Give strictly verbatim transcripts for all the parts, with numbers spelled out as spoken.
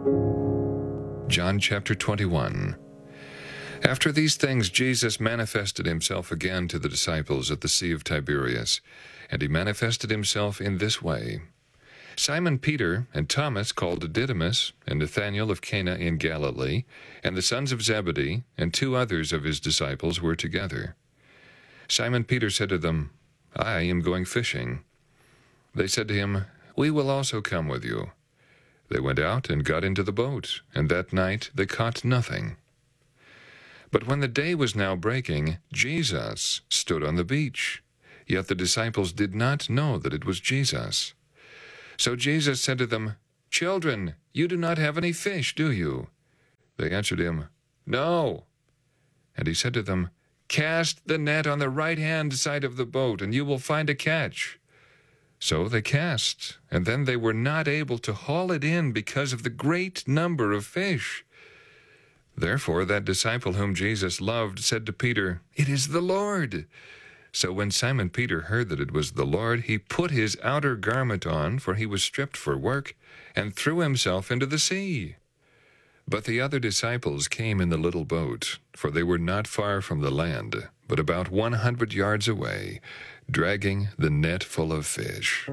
John chapter twenty-one. After these things Jesus manifested himself again to the disciples at the Sea of Tiberias, and he manifested himself in this way. Simon Peter and Thomas called Didymus, and Nathanael of Cana in Galilee, and the sons of Zebedee, and two others of his disciples were together. Simon Peter said to them, I am going fishing. They said to him, We will also come with you. They went out and got into the boat, and that night they caught nothing. But when the day was now breaking, Jesus stood on the beach, yet the disciples did not know that it was Jesus. So Jesus said to them, Children, you do not have any fish, do you? They answered him, No. And he said to them, Cast the net on the right-hand side of the boat, and you will find a catch. So they cast, and then they were not able to haul it in because of the great number of fish. Therefore that disciple whom Jesus loved said to Peter, It is the Lord. So when Simon Peter heard that it was the Lord, he put his outer garment on, for he was stripped for work, and threw himself into the sea. But the other disciples came in the little boat, for they were not far from the land, but about one hundred yards away, dragging the net full of fish.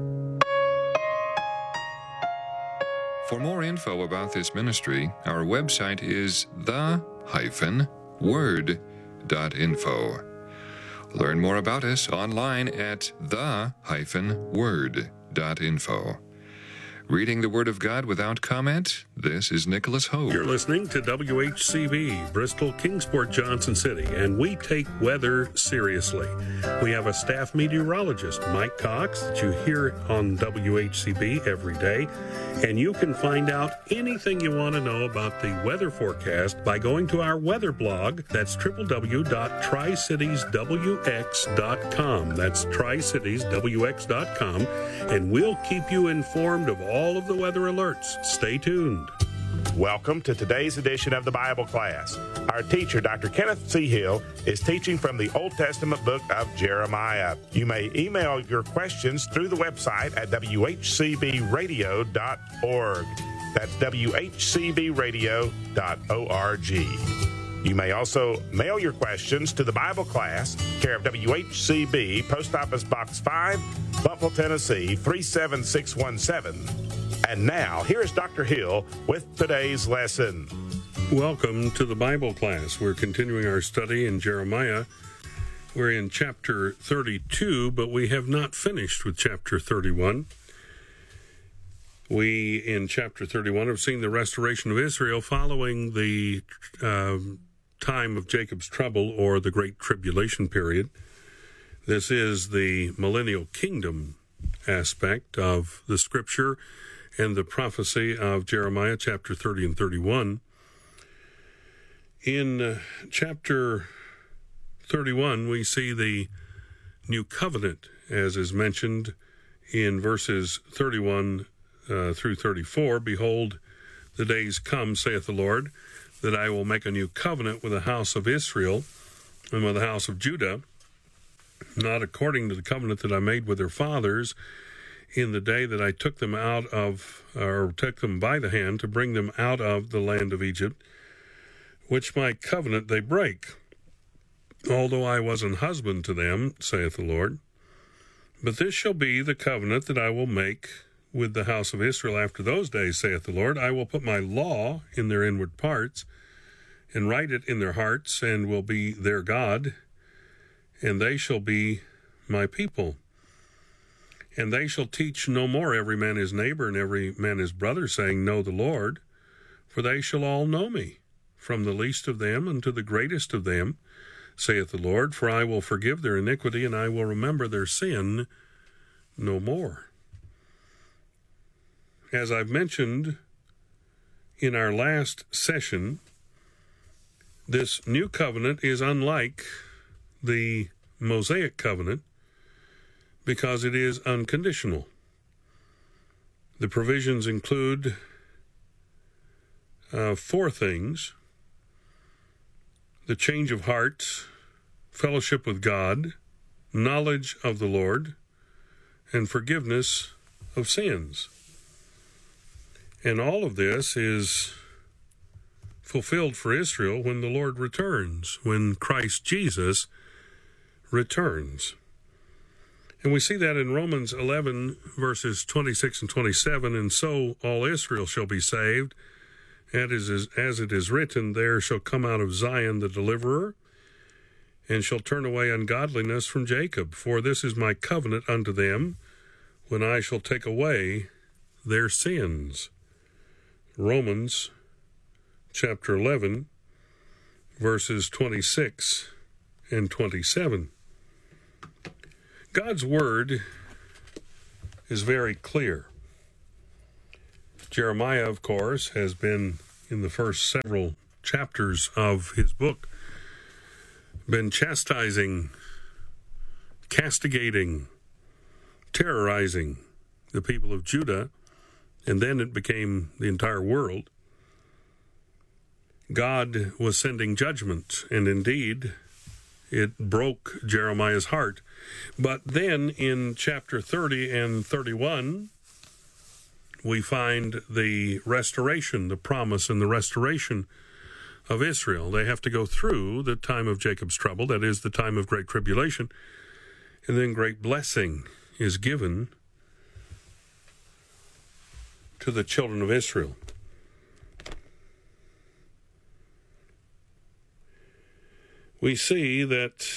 For more info about this ministry, our website is the dash word dot info. Learn more about us online at the dash word dot info. Reading the Word of God without comment, this is Nicholas Hope. You're listening to W H C B, Bristol, Kingsport, Johnson City, and we take weather seriously. We have a staff meteorologist, Mike Cox, that you hear on W H C B every day, and you can find out anything you want to know about the weather forecast by going to our weather blog. That's w w w dot tri cities w x dot com. That's tri cities w x dot com, and we'll keep you informed of all of the weather alerts. Stay tuned. Welcome to today's edition of the Bible class. Our teacher, Doctor Kenneth C. Hill, is teaching from the Old Testament book of Jeremiah. You may email your questions through the website at w h c b radio dot org. That's w h c b radio dot org. You may also mail your questions to the Bible class, care of W H C B, Post Office Box five, Buffalo, Tennessee, three seven six one seven. And now, here's Doctor Hill with today's lesson. Welcome to the Bible class. We're continuing our study in Jeremiah. We're in chapter thirty-two, but we have not finished with chapter thirty-one. We, in chapter thirty-one, have seen the restoration of Israel following the uh, time of Jacob's trouble, or the Great Tribulation period. This is the millennial kingdom aspect of the scripture and the prophecy of Jeremiah chapter thirty and thirty-one. In uh, chapter thirty-one, we see the new covenant, as is mentioned in verses thirty-one uh, through thirty-four. Behold, the days come, saith the Lord, that I will make a new covenant with the house of Israel and with the house of Judah, not according to the covenant that I made with their fathers in the day that I took them out of, or took them by the hand to bring them out of the land of Egypt, which my covenant they break, although I was an husband to them, saith the Lord. But this shall be the covenant that I will make with the house of Israel after those days, saith the Lord. I will put my law in their inward parts, and write it in their hearts, and will be their God, and they shall be my people. And they shall teach no more every man his neighbor and every man his brother, saying, Know the Lord, for they shall all know me, from the least of them unto the greatest of them, saith the Lord. For I will forgive their iniquity, and I will remember their sin no more. As I've mentioned in our last session, this new covenant is unlike the Mosaic covenant because it is unconditional. The provisions include uh, four things: the change of hearts, fellowship with God, knowledge of the Lord, and forgiveness of sins. And all of this is fulfilled for Israel when the Lord returns, when Christ Jesus returns. And we see that in Romans eleven, verses twenty-six and twenty-seven, and so all Israel shall be saved, as it is written, there shall come out of Zion the deliverer, and shall turn away ungodliness from Jacob. For this is my covenant unto them, when I shall take away their sins. Romans chapter eleven, verses twenty-six and twenty-seven. God's word is very clear. Jeremiah, of course, has been in the first several chapters of his book, been chastising, castigating, terrorizing the people of Judah, and then it became the entire world. God was sending judgment, and indeed, it broke Jeremiah's heart. But then in chapter thirty and thirty-one, we find the restoration, the promise and the restoration of Israel. They have to go through the time of Jacob's trouble, that is the time of great tribulation, and then great blessing is given to the children of Israel. We see that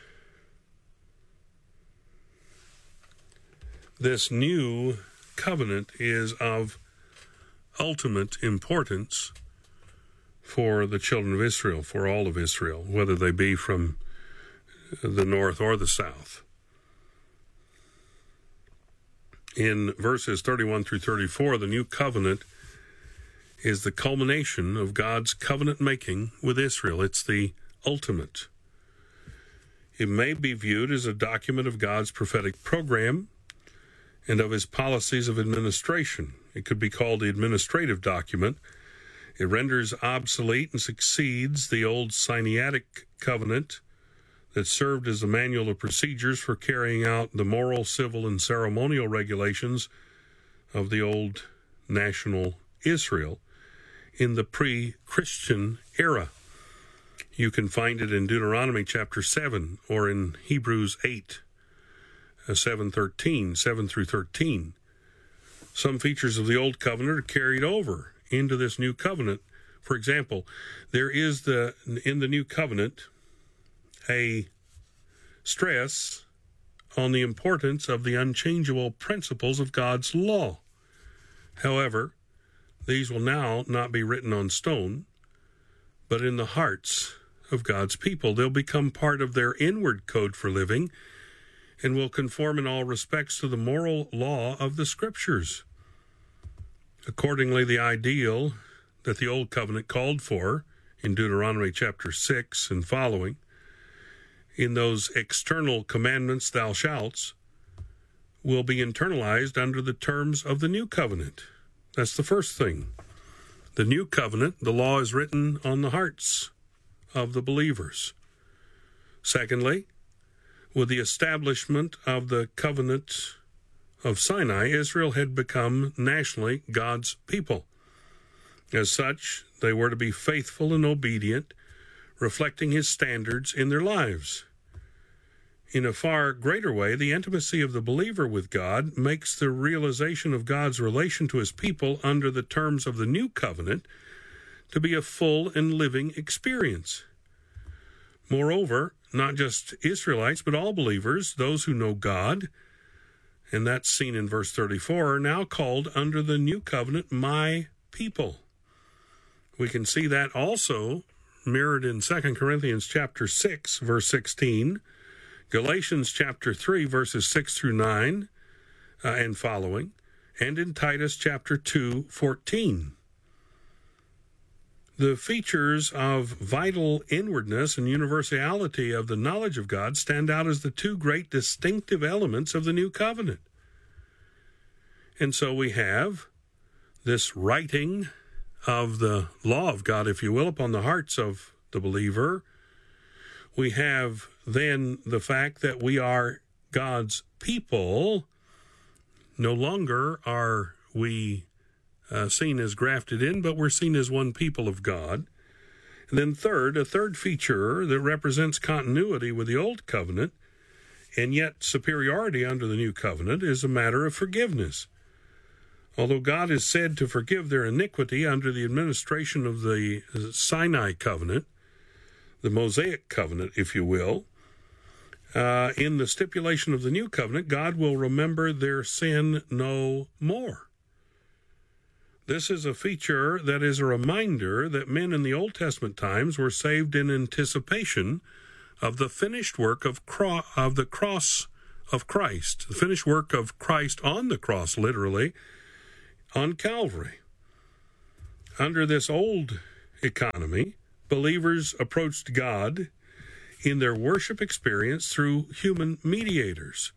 this new covenant is of ultimate importance for the children of Israel, for all of Israel, whether they be from the north or the south. In verses thirty-one through thirty-four, the new covenant is the culmination of God's covenant making with Israel. It's the ultimate. It may be viewed as a document of God's prophetic program and of his policies of administration. It could be called the administrative document. It renders obsolete and succeeds the old Sinaitic covenant that served as a manual of procedures for carrying out the moral, civil, and ceremonial regulations of the old national Israel in the pre-Christian era. You can find it in Deuteronomy chapter seven or in Hebrews eight, seven thirteen, seven through thirteen. Some features of the old covenant are carried over into this new covenant. For example, there is the in the new covenant a stress on the importance of the unchangeable principles of God's law. However, these will now not be written on stone, but in the hearts of God's people. They'll become part of their inward code for living and will conform in all respects to the moral law of the Scriptures. Accordingly, the ideal that the Old Covenant called for in Deuteronomy chapter six and following, in those external commandments, thou shalt, will be internalized under the terms of the New Covenant. That's the first thing. The New Covenant, the law is written on the hearts of the believers. Secondly, with the establishment of the covenant of Sinai, Israel had become nationally God's people. As such, they were to be faithful and obedient, reflecting his standards in their lives. In a far greater way, the intimacy of the believer with God makes the realization of God's relation to his people under the terms of the new covenant to be a full and living experience. Moreover, not just Israelites, but all believers, those who know God, and that's seen in verse thirty-four, are now called under the new covenant, my people. We can see that also mirrored in Second Corinthians chapter six, verse sixteen, Galatians chapter three, verses six through nine uh, and following, and in Titus chapter two, fourteen. The features of vital inwardness and universality of the knowledge of God stand out as the two great distinctive elements of the new covenant. And so we have this writing of the law of God, if you will, upon the hearts of the believer. We have then the fact that we are God's people. No longer are we uh, seen as grafted in, but we're seen as one people of God. And then third, a third feature that represents continuity with the Old Covenant and yet superiority under the New Covenant is a matter of forgiveness. Although God is said to forgive their iniquity under the administration of the Sinai Covenant, the Mosaic Covenant, if you will, uh, in the stipulation of the New Covenant, God will remember their sin no more. This is a feature that is a reminder that men in the Old Testament times were saved in anticipation of the finished work of, cro- of the cross of Christ, the finished work of Christ on the cross, literally, on Calvary. Under this old economy, believers approached God in their worship experience through human mediators.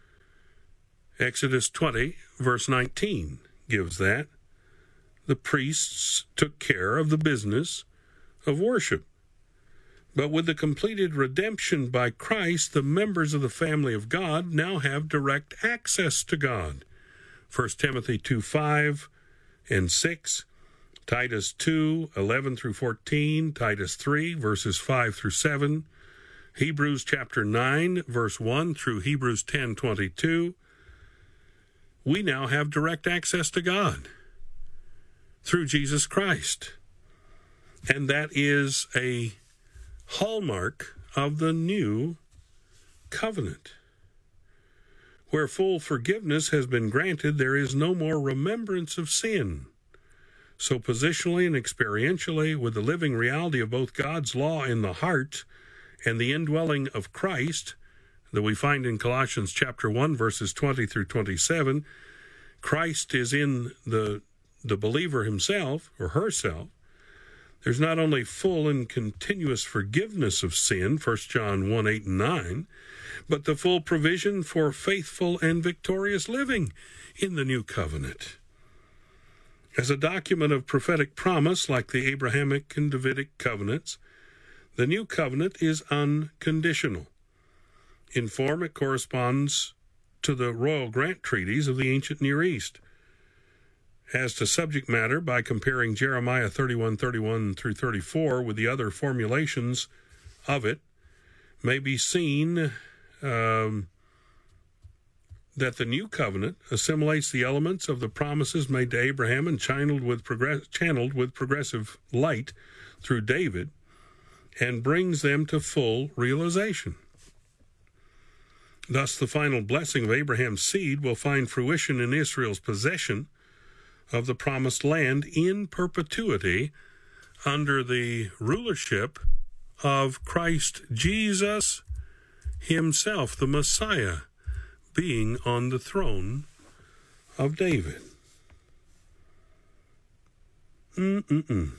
Exodus twenty, verse nineteen, gives that. The priests took care of the business of worship. But with the completed redemption by Christ, the members of the family of God now have direct access to God. First Timothy two five and six, Titus two eleven through fourteen, Titus three verses five through seven, Hebrews chapter nine verse one through Hebrews ten twenty-two. We now have direct access to God through Jesus Christ. And that is a hallmark of the new covenant. Where full forgiveness has been granted, there is no more remembrance of sin. So positionally and experientially, with the living reality of both God's law in the heart and the indwelling of Christ that we find in Colossians chapter one, verses twenty through twenty-seven, Christ is in the the believer himself or herself. There's not only full and continuous forgiveness of sin, First John one, eight and nine, but the full provision for faithful and victorious living in the new covenant. As a document of prophetic promise, like the Abrahamic and Davidic covenants, the new covenant is unconditional. In form, it corresponds to the royal grant treaties of the ancient Near East. As to subject matter, by comparing Jeremiah thirty-one thirty-one through thirty-four with the other formulations of it, may be seen um, that the new covenant assimilates the elements of the promises made to Abraham and channeled with, progress- channeled with progressive light through David, and brings them to full realization. Thus, the final blessing of Abraham's seed will find fruition in Israel's possession of the promised land in perpetuity under the rulership of Christ Jesus himself, the Messiah, being on the throne of David. Mm-mm-mm.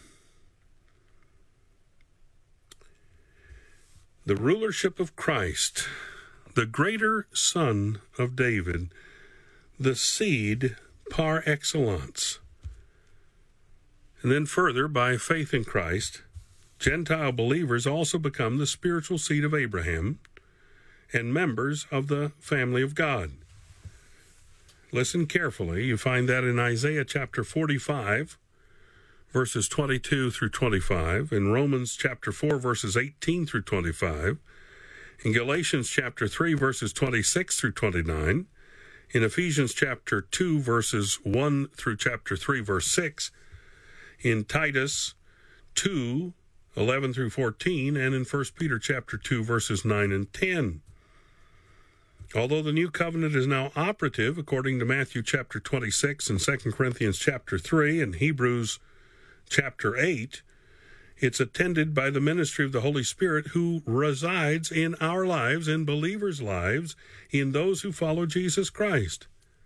The rulership of Christ, the greater Son of David, the seed par excellence. And then further, by faith in Christ, Gentile believers also become the spiritual seed of Abraham and members of the family of God. Listen carefully. You find that in Isaiah chapter forty-five, verses twenty-two through twenty-five, in Romans chapter four, verses eighteen through twenty-five, in Galatians chapter three, verses twenty-six through twenty-nine, in Ephesians chapter two, verses one through chapter three, verse six, in Titus two, eleven through fourteen, and in First Peter chapter two, verses nine and ten. Although the new covenant is now operative, according to Matthew chapter twenty-six and Second Corinthians chapter three and Hebrews chapter eight, it's attended by the ministry of the Holy Spirit who resides in our lives, in believers' lives, in those who follow Jesus Christ.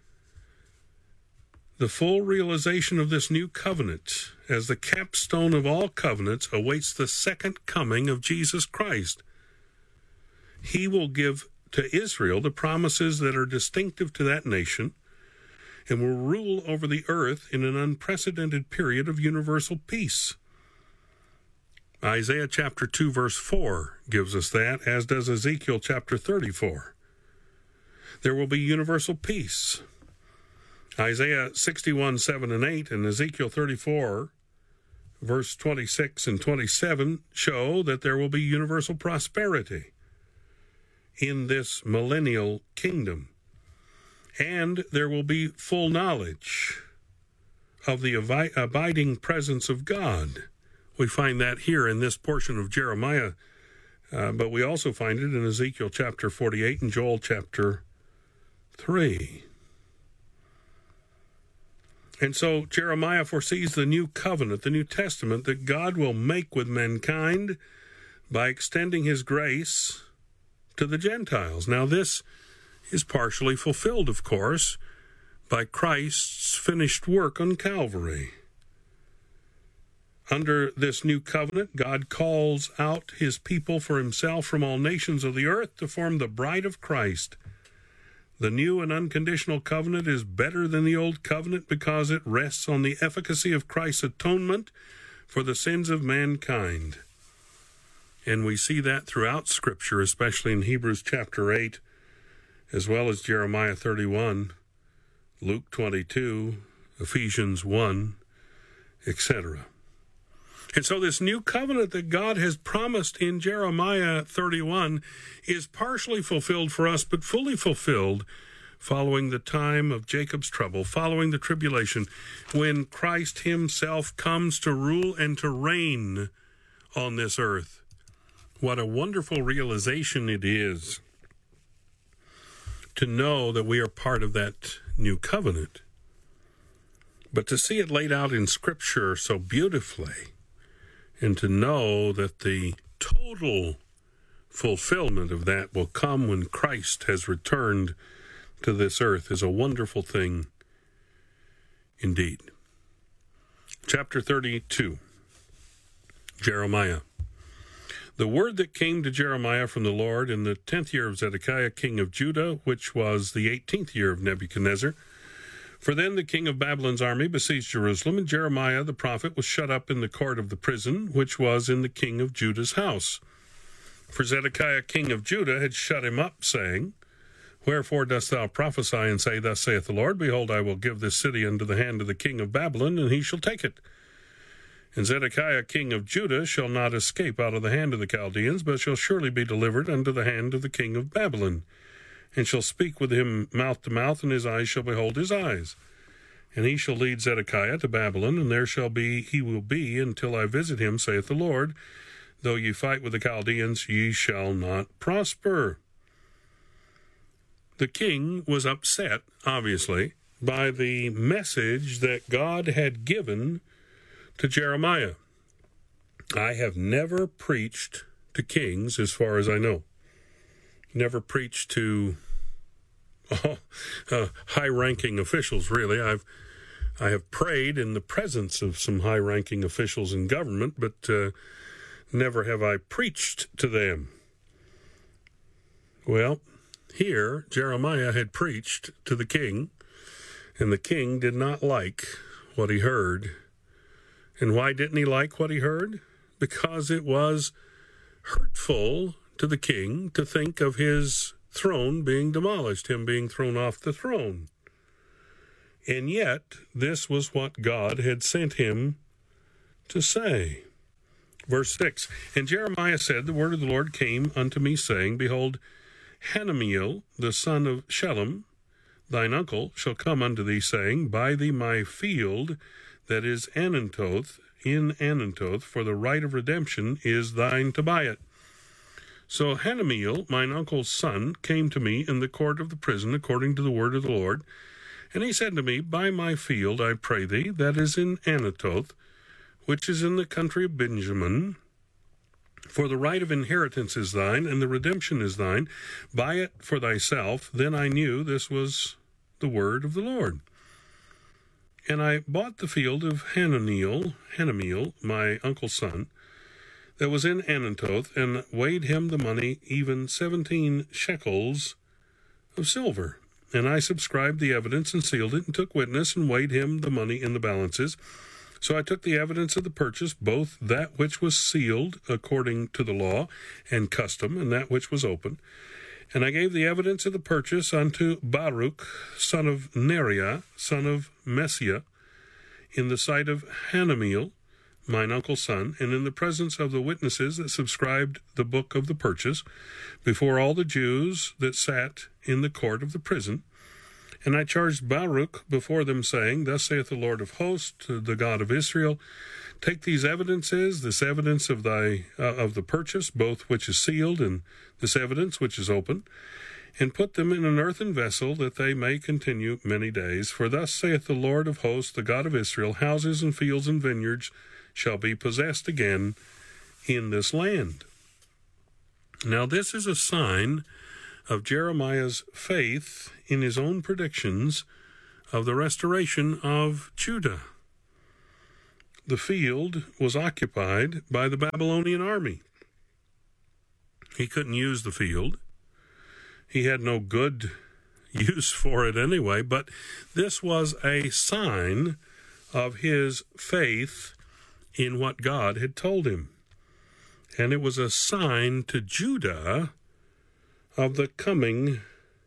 The full realization of this new covenant, as the capstone of all covenants, awaits the second coming of Jesus Christ. He will give to Israel the promises that are distinctive to that nation and will rule over the earth in an unprecedented period of universal peace. Isaiah chapter two, verse four gives us that, as does Ezekiel chapter thirty-four. There will be universal peace. Isaiah sixty-one, seven and eight, and Ezekiel thirty-four, verse twenty-six and twenty-seven show that there will be universal prosperity in this millennial kingdom. And there will be full knowledge of the avi- abiding presence of God. We find that here in this portion of Jeremiah, uh, but we also find it in Ezekiel chapter forty-eight and Joel chapter three. And so Jeremiah foresees the new covenant, the New Testament, that God will make with mankind by extending his grace to the Gentiles. Now, this is partially fulfilled, of course, by Christ's finished work on Calvary. Under this new covenant, God calls out his people for himself from all nations of the earth to form the bride of Christ. The new and unconditional covenant is better than the old covenant because it rests on the efficacy of Christ's atonement for the sins of mankind. And we see that throughout Scripture, especially in Hebrews chapter eight, as well as Jeremiah thirty-one, Luke twenty-two, Ephesians one, et cetera. And so this new covenant that God has promised in Jeremiah thirty-one is partially fulfilled for us, but fully fulfilled following the time of Jacob's trouble, following the tribulation, when Christ himself comes to rule and to reign on this earth. What a wonderful realization it is to know that we are part of that new covenant. But to see it laid out in Scripture so beautifully, and to know that the total fulfillment of that will come when Christ has returned to this earth is a wonderful thing indeed. Chapter thirty-two, Jeremiah. The word that came to Jeremiah from the Lord in the tenth year of Zedekiah, king of Judah, which was the eighteenth year of Nebuchadnezzar. For then the king of Babylon's army besieged Jerusalem, and Jeremiah the prophet was shut up in the court of the prison, which was in the king of Judah's house. For Zedekiah king of Judah had shut him up, saying, Wherefore dost thou prophesy and say, Thus saith the Lord, Behold, I will give this city unto the hand of the king of Babylon, and he shall take it. And Zedekiah king of Judah shall not escape out of the hand of the Chaldeans, but shall surely be delivered unto the hand of the king of Babylon, and shall speak with him mouth to mouth, and his eyes shall behold his eyes. And he shall lead Zedekiah to Babylon, and there shall be, he will be, until I visit him, saith the Lord. Though ye fight with the Chaldeans, ye shall not prosper. The king was upset, obviously, by the message that God had given to Jeremiah. I have never preached to kings, as far as I know. Never preached to oh, uh, high-ranking officials, really. I've I have prayed in the presence of some high-ranking officials in government, but uh, never have I preached to them. Well, here, Jeremiah had preached to the king, and the king did not like what he heard. And why didn't he like what he heard? Because it was hurtful to the king to think of his throne being demolished, him being thrown off the throne. And yet, this was what God had sent him to say. Verse six, And Jeremiah said, The word of the Lord came unto me, saying, Behold, Hanamiel, the son of Shelem, thine uncle, shall come unto thee, saying, Buy thee my field that is Anathoth, in Anathoth, for the right of redemption is thine to buy it. So Hanamiel, mine uncle's son, came to me in the court of the prison, according to the word of the Lord. And he said to me, Buy my field, I pray thee, that is in Anathoth, which is in the country of Benjamin. For the right of inheritance is thine, and the redemption is thine. Buy it for thyself. Then I knew this was the word of the Lord. And I bought the field of Hananiel, Hanamiel, my uncle's son, that was in Anathoth, and weighed him the money, even seventeen shekels of silver. And I subscribed the evidence and sealed it, and took witness, and weighed him the money in the balances. So I took the evidence of the purchase, both that which was sealed according to the law and custom, and that which was open. And I gave the evidence of the purchase unto Baruch, son of Neriah, son of Messiah, in the sight of Hanamiel, mine uncle's son, and in the presence of the witnesses that subscribed the book of the purchase, before all the Jews that sat in the court of the prison. And I charged Baruch before them, saying, Thus saith the Lord of hosts, the God of Israel, take these evidences, this evidence of thy uh, of the purchase, both which is sealed, and this evidence which is open, and put them in an earthen vessel, that they may continue many days. For thus saith the Lord of hosts, the God of Israel, houses and fields and vineyards shall be possessed again in this land. Now this is a sign of Jeremiah's faith in his own predictions of the restoration of Judah. The field was occupied by the Babylonian army. He couldn't use the field. He had no good use for it anyway, but this was a sign of his faith in what God had told him. And it was a sign to Judah of the coming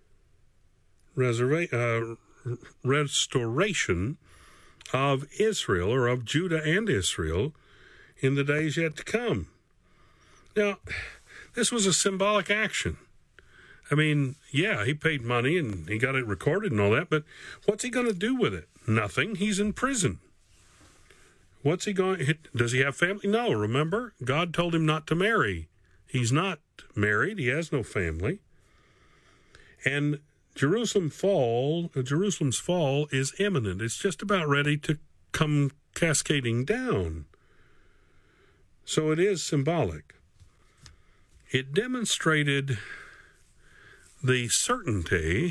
reserva- uh, restoration of Israel, or of Judah and Israel, in the days yet to come. Now, this was a symbolic action. I mean, yeah, he paid money and he got it recorded and all that, but what's he going to do with it? Nothing. He's in prison. What's he going? Does he have family? No, remember? God told him not to marry. He's not married. He has no family. And Jerusalem fall, Jerusalem's fall is imminent. It's just about ready to come cascading down. So it is symbolic. It demonstrated the certainty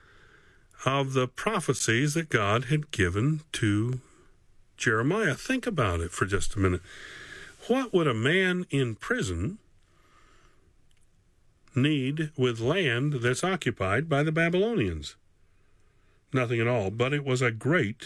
of the prophecies that God had given to Jeremiah. Think about it for just a minute. What would a man in prison need with land that's occupied by the Babylonians? Nothing at all, but it was a great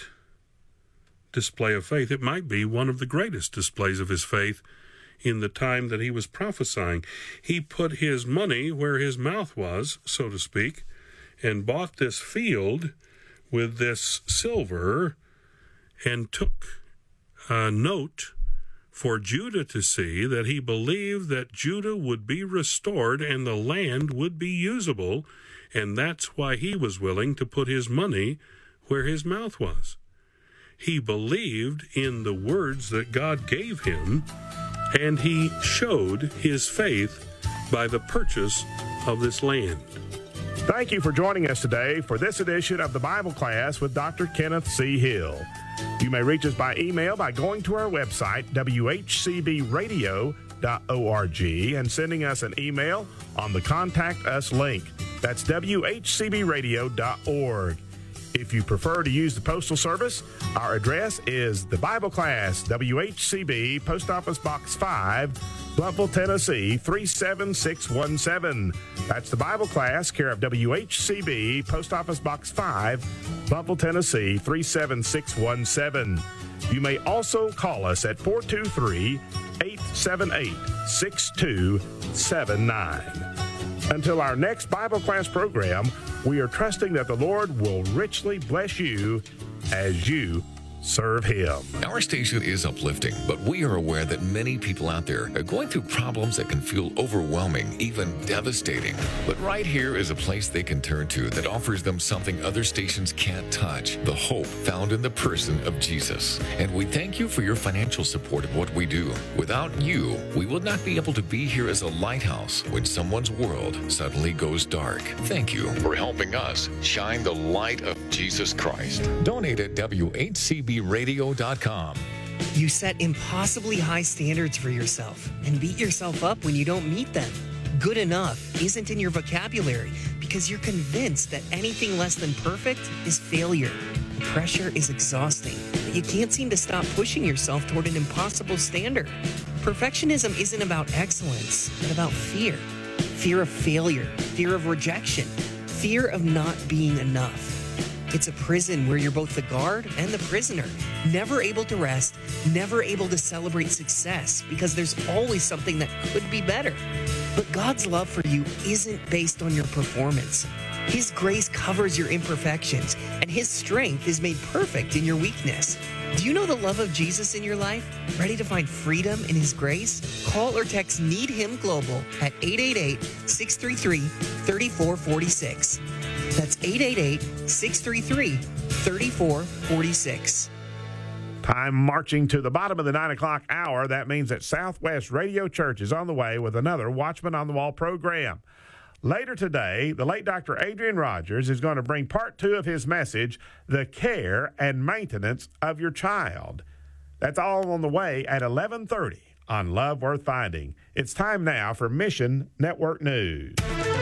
display of faith. It might be one of the greatest displays of his faith in the time that he was prophesying. He put his money where his mouth was, so to speak, and bought this field with this silver, and took a note for Judah to see that he believed that Judah would be restored and the land would be usable, and that's why he was willing to put his money where his mouth was. He believed in the words that God gave him, and he showed his faith by the purchase of this land. Thank you for joining us today for this edition of the Bible Class with Doctor Kenneth C. Hill. You may reach us by email by going to our website, w h c b radio dot org, and sending us an email on the Contact Us link. That's w h c b radio dot org. If you prefer to use the Postal Service, our address is the Bible Class, W H C B, Post Office Box five, Blountville, Tennessee, three seven six one seven. That's the Bible Class, care of W H C B, Post Office Box five, Blountville, Tennessee, three seven six one seven. You may also call us at four two three, eight seven eight, six two seven nine. Until our next Bible Class program, we are trusting that the Lord will richly bless you as you serve Him. Our station is uplifting, but we are aware that many people out there are going through problems that can feel overwhelming, even devastating. But right here is a place they can turn to that offers them something other stations can't touch: the hope found in the person of Jesus. And we thank you for your financial support of what we do. Without you, we would not be able to be here as a lighthouse when someone's world suddenly goes dark. Thank you for helping us shine the light of Jesus Christ. Donate at w h c b radio dot com. You set impossibly high standards for yourself and beat yourself up when you don't meet them. Good enough isn't in your vocabulary because you're convinced that anything less than perfect is failure. The pressure is exhausting, but you can't seem to stop pushing yourself toward an impossible standard. Perfectionism isn't about excellence, but about fear. Fear of failure, fear of rejection, fear of not being enough. It's a prison where you're both the guard and the prisoner, never able to rest, never able to celebrate success because there's always something that could be better. But God's love for you isn't based on your performance. His grace covers your imperfections, and His strength is made perfect in your weakness. Do you know the love of Jesus in your life? Ready to find freedom in His grace? Call or text Need Him Global at eight eight eight, six three three, three four four six. That's eight eight eight, six three three, three four four six. Time marching to the bottom of the nine o'clock hour. That means that Southwest Radio Church is on the way with another Watchman on the Wall program. Later today, the late Doctor Adrian Rogers is going to bring part two of his message, The Care and Maintenance of Your Child. That's all on the way at eleven thirty on Love Worth Finding. It's time now for Mission Network News.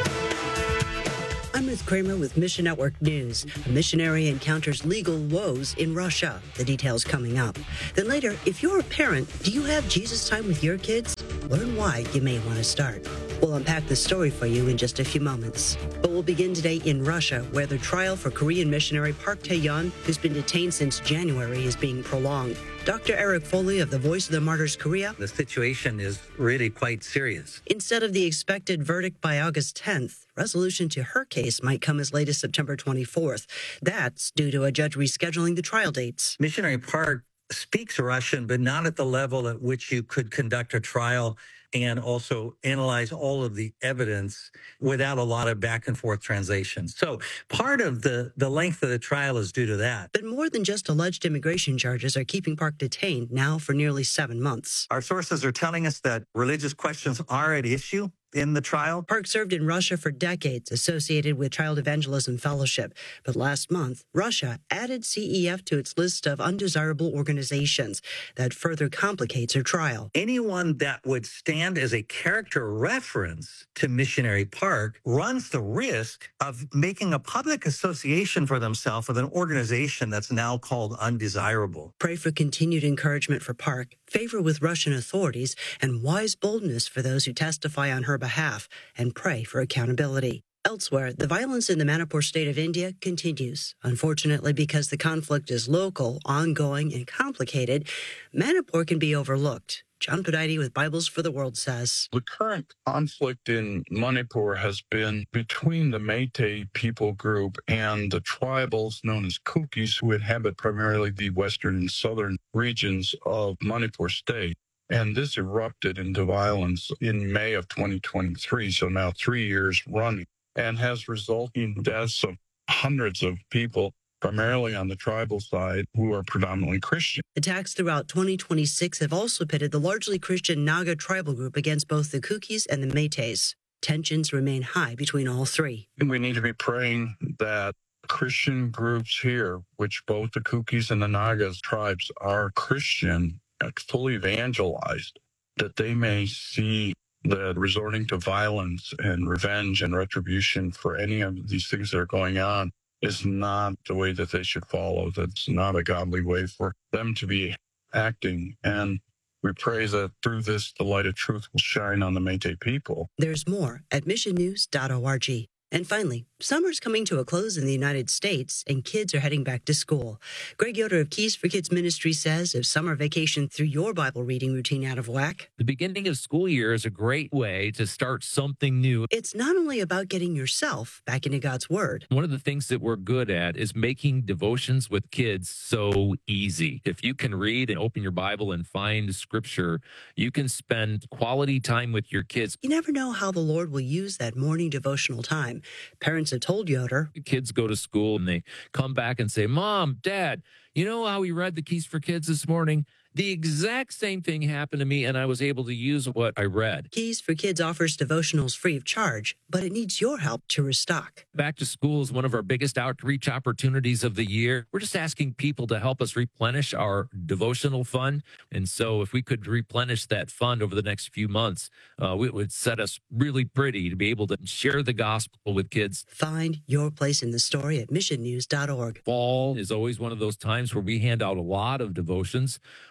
I'm Ruth Kramer with Mission Network News. A missionary encounters legal woes in Russia. The details coming up. Then later, if you're a parent, do you have Jesus time with your kids? Learn why you may want to start. We'll unpack the story for you in just a few moments. But we'll begin today in Russia, where the trial for Korean missionary Park Tae-yeon, who's been detained since January, is being prolonged. Doctor Eric Foley of the Voice of the Martyrs Korea. The situation is really quite serious. Instead of the expected verdict by August tenth, resolution to her case might come as late as September twenty-fourth. That's due to a judge rescheduling the trial dates. Missionary Park speaks Russian, but not at the level at which you could conduct a trial and also analyze all of the evidence without a lot of back and forth translations. So part of the, the length of the trial is due to that. But more than just alleged immigration charges are keeping Park detained now for nearly seven months. Our sources are telling us that religious questions are at issue in the trial. Park served in Russia for decades, associated with Child Evangelism Fellowship. But last month, Russia added C E F to its list of undesirable organizations. That further complicates her trial. Anyone that would stand as a character reference to Missionary Park runs the risk of making a public association for themselves with an organization that's now called undesirable. Pray for continued encouragement for Park, favor with Russian authorities, and wise boldness for those who testify on her behalf, and pray for accountability. Elsewhere, the violence in the Manipur state of India continues. Unfortunately, because the conflict is local, ongoing, and complicated, Manipur can be overlooked. John Podide with Bibles for the World says, the current conflict in Manipur has been between the Meitei people group and the tribals known as Kukis, who inhabit primarily the western and southern regions of Manipur state. And this erupted into violence in May of twenty twenty-three, so now three years running, and has resulted in deaths of hundreds of people, primarily on the tribal side, who are predominantly Christian. Attacks throughout twenty twenty-six have also pitted the largely Christian Naga tribal group against both the Kukis and the Meiteis. Tensions remain high between all three. And we need to be praying that Christian groups here, which both the Kukis and the Nagas tribes are Christian, fully evangelized, that they may see that resorting to violence and revenge and retribution for any of these things that are going on is not the way that they should follow. That's not a godly way for them to be acting. And we pray that through this, the light of truth will shine on the Meitei people. There's more at mission news dot org. And finally, summer's coming to a close in the United States, and kids are heading back to school. Greg Yoder of Keys for Kids Ministry says if summer vacation threw your Bible reading routine out of whack, the beginning of school year is a great way to start something new. It's not only about getting yourself back into God's Word. One of the things that we're good at is making devotions with kids so easy. If you can read and open your Bible and find Scripture, you can spend quality time with your kids. You never know how the Lord will use that morning devotional time. Parents have told Yoder. Kids go to school and they come back and say, Mom, Dad, you know how we read the Keys for Kids this morning? The exact same thing happened to me, and I was able to use what I read. Keys for Kids offers devotionals free of charge, but it needs your help to restock. Back to school is one of our biggest outreach opportunities of the year. We're just asking people to help us replenish our devotional fund. And so if we could replenish that fund over the next few months, uh, it would set us really pretty to be able to share the gospel with kids. Find your place in the story at mission news dot org. Fall is always one of those times where we hand out a lot of devotions.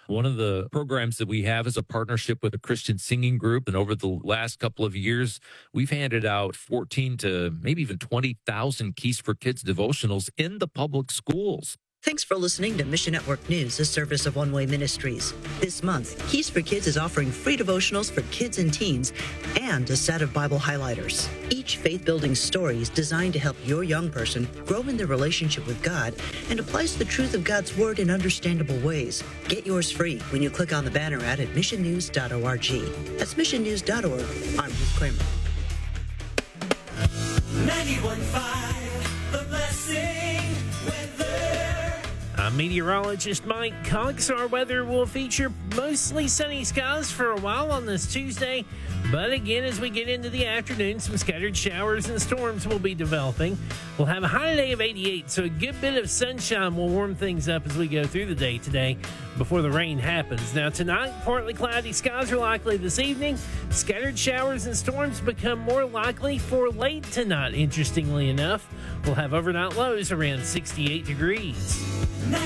One of the programs that we have is a partnership with a Christian singing group. And over the last couple of years, we've handed out fourteen to maybe even twenty thousand Keys for Kids devotionals in the public schools. Thanks for listening to Mission Network News, a service of One Way Ministries. This month, Keys for Kids is offering free devotionals for kids and teens and a set of Bible highlighters. Each faith-building story is designed to help your young person grow in their relationship with God and applies the truth of God's Word in understandable ways. Get yours free when you click on the banner ad at mission news dot org. That's mission news dot org. I'm Ruth Kramer. ninety-one point five, The Blessing Weather. I'm meteorologist Mike Cox. Our weather will feature mostly sunny skies for a while on this Tuesday. But again, as we get into the afternoon, some scattered showers and storms will be developing. We'll have a high today of eighty-eight, so a good bit of sunshine will warm things up as we go through the day today before the rain happens. Now tonight, partly cloudy skies are likely this evening. Scattered showers and storms become more likely for late tonight, interestingly enough. We'll have overnight lows around sixty-eight degrees.